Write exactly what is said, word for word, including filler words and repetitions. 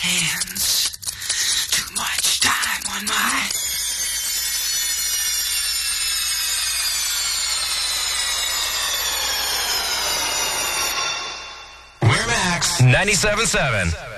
hands. Too much time on my... ninety-seven point seven